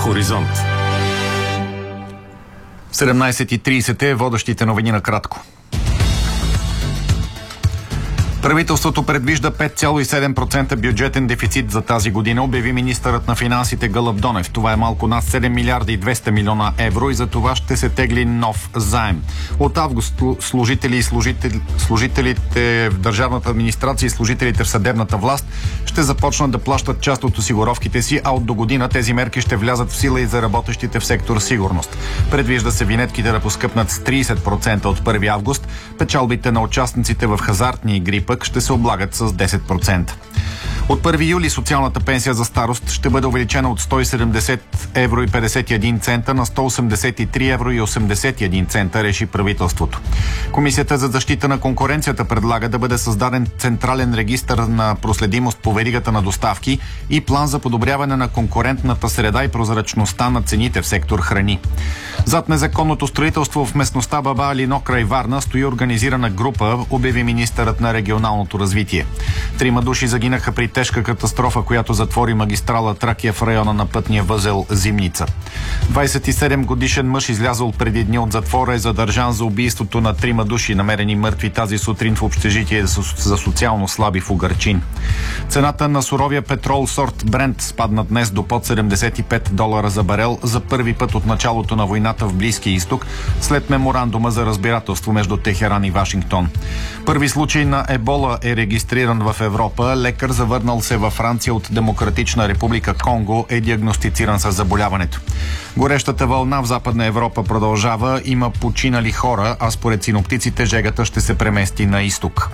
Хоризонт. 17:30 е водещите новини на кратко. Правителството предвижда 5,7% бюджетен дефицит за тази година, обяви министърът на финансите Гълъб Донев. Това е малко над 7 милиарда и 200 милиона евро и за това ще се тегли нов заем. От август служителите в държавната администрация и служителите в съдебната власт ще започнат да плащат част от осигуровките си, а от до година тези мерки ще влязат в сила и за работещите в сектор сигурност. Предвижда се винетките да поскъпнат с 30% от 1 август. Печалбите на участниците в хазартни игри пък ще се облагат с 10%. От 1 юли социалната пенсия за старост ще бъде увеличена от 170 евро и 51 цента на 183 евро и 81 цента, реши правителството. Комисията за защита на конкуренцията предлага да бъде създаден централен регистър на проследимост по веригата на доставки и план за подобряване на конкурентната среда и прозрачността на цените в сектор храни. Зад незаконното строителство в местността Баба Алино край Варна стои организирана група, обяви министърът на регионалното развитие. 3 души загинаха при тежка катастрофа, която затвори магистрала Тракия в района на пътния възел Зимница. 27 годишен мъж, излязъл преди дни от затвора, е задържан за убийството на 3 души, намерени мъртви тази сутрин в общежитие за социално слаби в Угърчин. Цената на суровия петрол сорт Брент спадна днес до под $75 за барел за първи път от началото на войната в Близкия изток, след меморандума за разбирателство между Техеран и Вашингтон. Първи случай на ебола е регистриран в Европа. Лекар, завърнал се във Франция от Демократична република Конго, е диагностициран с заболяването. Горещата вълна в Западна Европа продължава. Има починали хора, а според синоптиците жегата ще се премести на изток.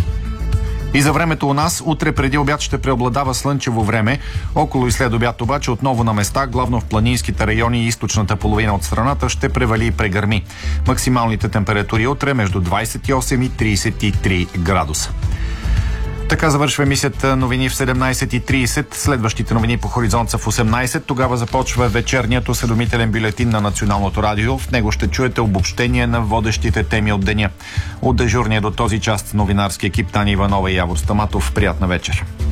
И за времето у нас, утре преди обяд ще преобладава слънчево време, около и след обяд обаче отново на места, главно в планинските райони и източната половина от страната, ще превали и прегърми. Максималните температури утре между 28 и 33 градуса. Така завършва емисията новини в 17:30. Следващите новини по Хоризонт са в 18. Тогава започва вечерният осведомителен бюлетин на Националното радио. В него ще чуете обобщение на водещите теми от деня. От дежурния до този час новинарски екип Таня Иванова и Явор Стаматов. Приятна вечер.